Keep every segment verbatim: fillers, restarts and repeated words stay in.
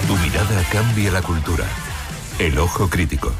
Tu mirada cambia la cultura. El Ojo Crítico.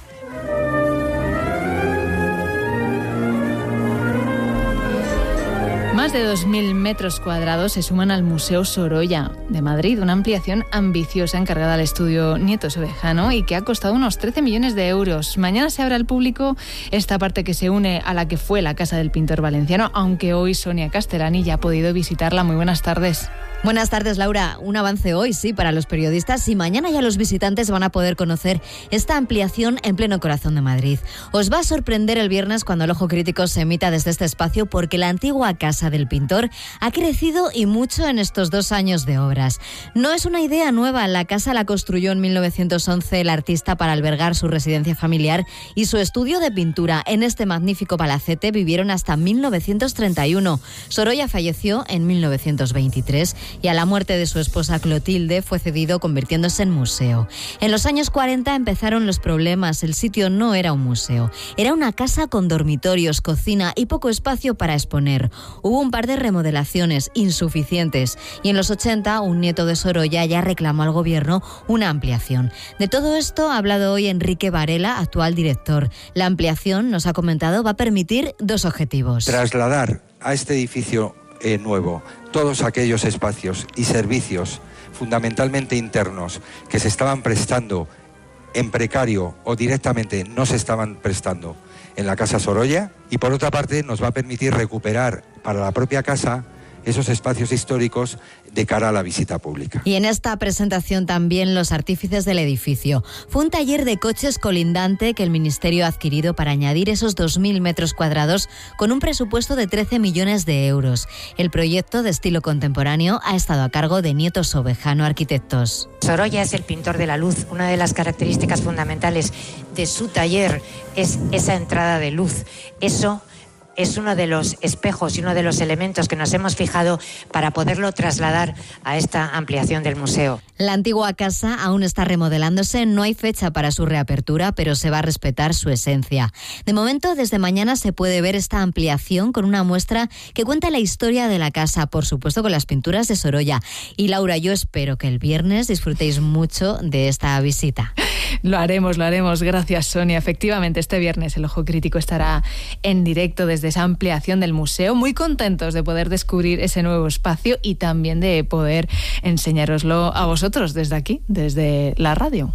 Más de dos mil metros cuadrados se suman al Museo Sorolla de Madrid, una ampliación ambiciosa encargada al estudio Nieto Sobejano y que ha costado unos trece millones de euros. Mañana se abre al público esta parte que se une a la que fue la casa del pintor valenciano, aunque hoy Sonia Castellani ya ha podido visitarla. Muy buenas tardes. Buenas tardes, Laura. Un avance hoy, sí, para los periodistas, y mañana ya los visitantes van a poder conocer esta ampliación en pleno corazón de Madrid. Os va a sorprender el viernes cuando el Ojo Crítico se emita desde este espacio, porque la antigua casa del pintor ha crecido y mucho en estos dos años de obras. No es una idea nueva. La casa la construyó en mil novecientos once el artista para albergar su residencia familiar y su estudio de pintura. En este magnífico palacete vivieron hasta mil novecientos treinta y uno. Sorolla falleció en mil novecientos veintitrés y a la muerte de su esposa Clotilde fue cedido, convirtiéndose en museo. En los años cuarenta empezaron los problemas. El sitio no era un museo, era una casa con dormitorios, cocina y poco espacio para exponer. Hubo un par de remodelaciones insuficientes y en los ochenta un nieto de Sorolla ya reclamó al gobierno una ampliación. De todo esto ha hablado hoy Enrique Varela, actual director. La ampliación, nos ha comentado, va a permitir dos objetivos. Trasladar a este edificio eh, nuevo todos aquellos espacios y servicios fundamentalmente internos que se estaban prestando en precario o directamente no se estaban prestando en la Casa Sorolla, y por otra parte nos va a permitir recuperar para la propia casa esos espacios históricos de cara a la visita pública. Y en esta presentación también los artífices del edificio. Fue un taller de coches colindante que el Ministerio ha adquirido para añadir esos dos mil metros cuadrados con un presupuesto de trece millones de euros. El proyecto, de estilo contemporáneo, ha estado a cargo de Nieto Sobejano Arquitectos. Sorolla es el pintor de la luz. Una de las características fundamentales de su taller es esa entrada de luz. Eso es uno de los espejos y uno de los elementos que nos hemos fijado para poderlo trasladar a esta ampliación del museo. La antigua casa aún está remodelándose, no hay fecha para su reapertura, pero se va a respetar su esencia. De momento, desde mañana se puede ver esta ampliación con una muestra que cuenta la historia de la casa, por supuesto con las pinturas de Sorolla. Y Laura, yo espero que el viernes disfrutéis mucho de esta visita. Lo haremos, lo haremos. Gracias, Sonia. Efectivamente, este viernes el Ojo Crítico estará en directo desde esa ampliación del museo. Muy contentos de poder descubrir ese nuevo espacio y también de poder enseñároslo a vosotros desde aquí, desde la radio.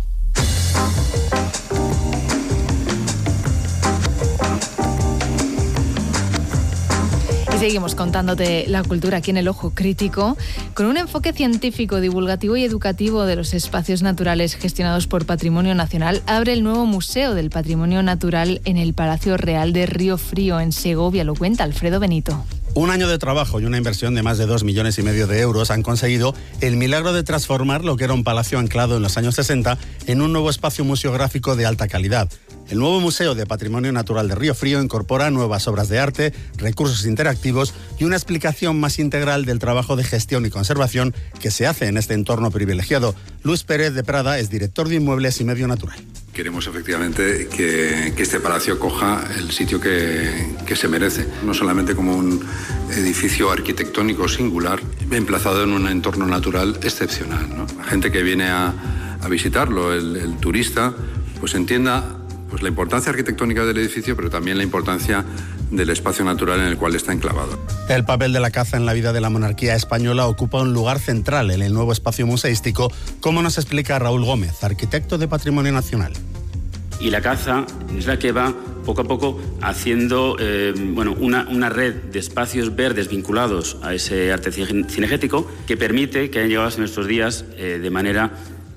Seguimos contándote la cultura aquí en el Ojo Crítico, con un enfoque científico, divulgativo y educativo de los espacios naturales gestionados por Patrimonio Nacional. Abre el nuevo Museo del Patrimonio Natural en el Palacio Real de Río Frío, en Segovia. Lo cuenta Alfredo Benito. Un año de trabajo y una inversión de más de dos millones y medio de euros han conseguido el milagro de transformar lo que era un palacio anclado en los años sesenta en un nuevo espacio museográfico de alta calidad. El nuevo Museo de Patrimonio Natural de Río Frío incorpora nuevas obras de arte, recursos interactivos y una explicación más integral del trabajo de gestión y conservación que se hace en este entorno privilegiado. Luis Pérez de Prada es director de Inmuebles y Medio Natural. Queremos efectivamente que, que este palacio coja el sitio que, que se merece, no solamente como un edificio arquitectónico singular, emplazado en un entorno natural excepcional, ¿no? La gente que viene a, a visitarlo, el, el turista, pues entienda pues, la importancia arquitectónica del edificio, pero también la importancia del espacio natural en el cual está enclavado. El papel de la caza en la vida de la monarquía española ocupa un lugar central en el nuevo espacio museístico, como nos explica Raúl Gómez, arquitecto de Patrimonio Nacional. Y la caza es la que va poco a poco haciendo eh, bueno, una, una red de espacios verdes vinculados a ese arte cinegético que permite que hayan llegado en estos días eh, de manera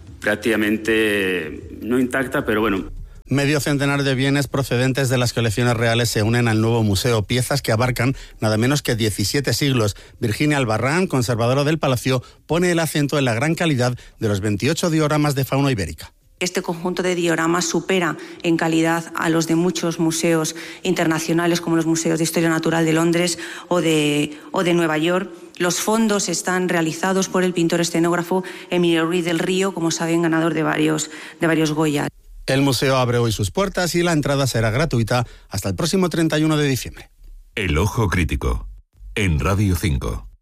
prácticamente no intacta, pero bueno. Medio centenar de bienes procedentes de las colecciones reales se unen al nuevo museo, piezas que abarcan nada menos que diecisiete siglos. Virginia Albarrán, conservadora del Palacio, pone el acento en la gran calidad de los veintiocho dioramas de fauna ibérica. Este conjunto de dioramas supera en calidad a los de muchos museos internacionales, como los museos de Historia Natural de Londres o de, o de Nueva York. Los fondos están realizados por el pintor escenógrafo Emilio Ruiz del Río, como saben, ganador de varios, de varios Goya. El museo abre hoy sus puertas y la entrada será gratuita hasta el próximo treinta y uno de diciembre. El Ojo Crítico, en Radio cinco.